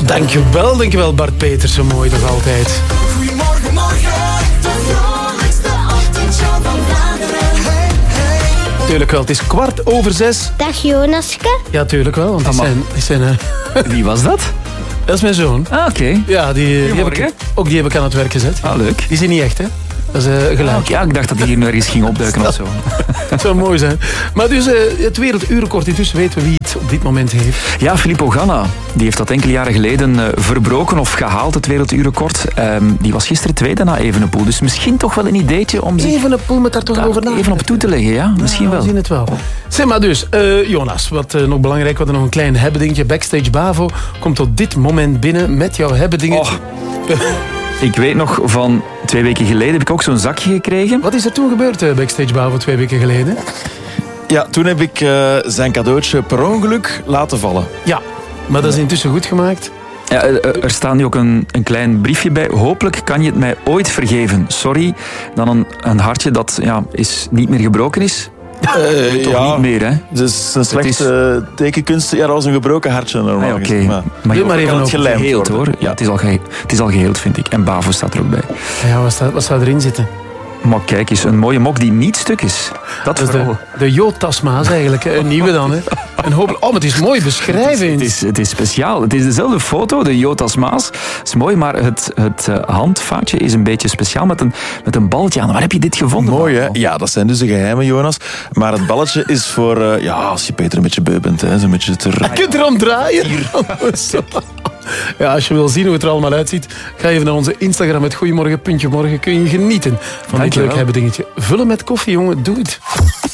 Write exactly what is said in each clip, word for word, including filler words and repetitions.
Dankjewel, dankjewel Bart Petersen. Mooi toch altijd. Goedemorgen, morgen. De vrolijkste ochtendshow van Vlaanderen. Hey, hey. Tuurlijk wel, het is kwart over zes. Dag Jonaske. Ja, tuurlijk wel, want die Amma. zijn... Die zijn uh... Wie was dat? Dat is mijn zoon. Ah, oké. Okay. Ja, die, die heb ik, ook die heb ik aan het werk gezet. Ah, leuk. Die zijn niet echt, hè. Dat is uh, gelijk. Ah, ja, ik dacht dat hij hier nu ergens ging opduiken of zo. Dat zou mooi zijn. Maar dus uh, het werelduurrecord, intussen weten we wie het op dit moment heeft. Ja, Filippo Ganna. Die heeft dat enkele jaren geleden uh, verbroken of gehaald, het werelduurrecord. Um, die was gisteren tweede na Evenepoel. Dus misschien toch wel een ideetje om zich... Evenepoel met daar toch daar over na. even op toe te leggen, ja. Misschien ja, wel. We zien het wel. Zeg maar dus, uh, Jonas, wat uh, nog belangrijk, wat er nog een klein hebbedingetje. Backstage Bavo komt tot dit moment binnen met jouw hebbedingetje. Oh. Ik weet nog, van twee weken geleden heb ik ook zo'n zakje gekregen. Wat is er toen gebeurd, uh, Backstage Bavo, twee weken geleden? Ja, toen heb ik uh, zijn cadeautje per ongeluk laten vallen. Ja, maar dat is intussen goed gemaakt. Ja, er staat nu ook een, een klein briefje bij. Hopelijk kan je het mij ooit vergeven. Sorry. Dan een, een hartje dat ja, is niet meer gebroken is. Uh, Toch ja, niet meer, hè? Het is een slechte is... tekenkunst. Ja, dat was een gebroken hartje normaal. Ah, Oké, okay. Maar, maar, je maar even het geheeld, hoor. Ja, het is, al geheeld, het is al geheeld, vind ik. En Bavo staat er ook bij. Ja, wat, staat, wat zou erin zitten? Maar kijk eens, een mooie mok die niet stuk is. Dat is de, de Jotasma's eigenlijk, een nieuwe dan. Hè. En hopelijk, oh, maar het is mooi beschrijven. Het is, het, is, het is speciaal. Het is dezelfde foto, de Jotasma's. Het is mooi, maar het, het uh, handvaatje is een beetje speciaal met een, met een balletje aan. Waar heb je dit gevonden? Mooi, hè? Ja, dat zijn dus de geheimen, Jonas. Maar het balletje is voor, uh, ja, als je Peter een beetje beu bent, hè, zo'n beetje te... Je kunt erom draaien. Ja, als je wil zien hoe het er allemaal uitziet, ga even naar onze Instagram met Goeiemorgen, puntje morgen. Kun je genieten van dit leuk hebben dingetje. Vullen met koffie, jongen. Doe het.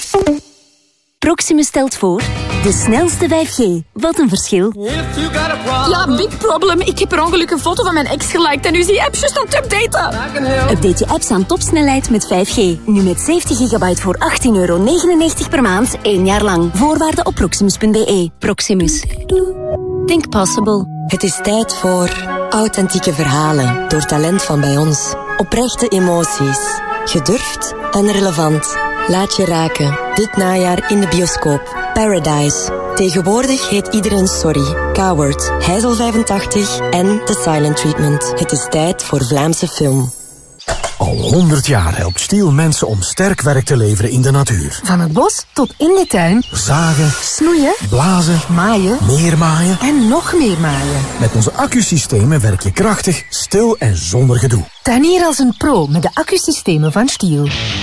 Proximus stelt voor de snelste vijf G. Wat een verschil. Ja, big problem. Ik heb per ongeluk een foto van mijn ex geliked en nu is die app juist aan het updaten. Update je apps aan topsnelheid met vijf G. Nu met zeventig gigabyte voor achttien euro negenennegentig per maand, één jaar lang. Voorwaarden op proximus punt b e. Proximus. Think possible. Het is tijd voor authentieke verhalen door talent van bij ons. Oprechte emoties. Gedurfd en relevant. Laat je raken. Dit najaar in de bioscoop. Paradise. Tegenwoordig heet iedereen Sorry. Coward, Heizel vijfentachtig en The Silent Treatment. Het is tijd voor Vlaamse film. Al honderd jaar helpt Stiel mensen om sterk werk te leveren in de natuur. Van het bos tot in de tuin. Zagen, snoeien, blazen, maaien, meer maaien en nog meer maaien. Met onze accusystemen werk je krachtig, stil en zonder gedoe. Tuinier als een pro met de accusystemen van Stiel.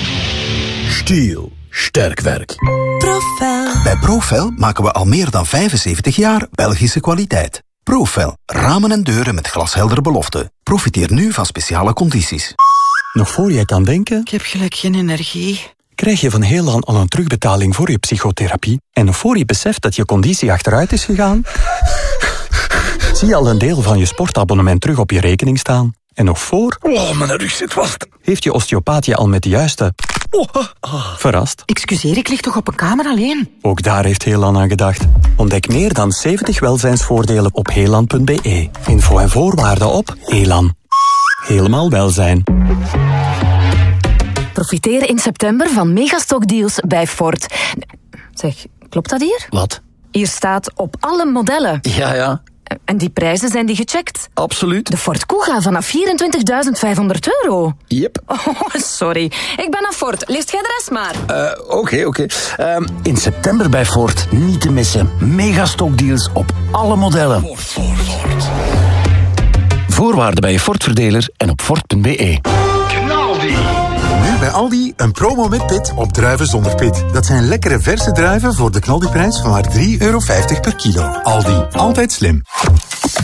Stiel. Sterk werk. Profel. Bij Profel maken we al meer dan vijfenzeventig jaar Belgische kwaliteit. Profel. Ramen en deuren met glasheldere beloften. Profiteer nu van speciale condities. Nog voor jij kan denken... Ik heb gelijk geen energie. Krijg je van Heelan al een terugbetaling voor je psychotherapie? En nog voor je beseft dat je conditie achteruit is gegaan? Zie je al een deel van je sportabonnement terug op je rekening staan? En nog voor... Oh, mijn rug zit vast. Heeft je osteopaat je al met de juiste... Oh, ah. Verrast? Excuseer, ik lig toch op een kamer alleen? Ook daar heeft Heelan aan gedacht. Ontdek meer dan zeventig welzijnsvoordelen op heelan punt b e. Info en voorwaarden op Heelan. Helemaal welzijn. Profiteer in september van megastockdeals bij Ford. Zeg, klopt dat hier? Wat? Hier staat op alle modellen. Ja, ja. En die prijzen, zijn die gecheckt? Absoluut. De Ford Kuga vanaf vierentwintigduizend vijfhonderd euro. Yep. Oh, sorry. Ik ben aan Ford. Leest jij de rest maar. Oké, uh, oké. Okay, okay. um, in september bij Ford niet te missen. Megastockdeals op alle modellen. Ford, Ford, Ford. Voorwaarden bij je Ford-verdeler en op ford punt b e. Knaldi. Nu bij Aldi een promo met pit op druiven zonder pit. Dat zijn lekkere verse druiven voor de knaldiprijs van maar drie euro vijftig per kilo. Aldi, altijd slim.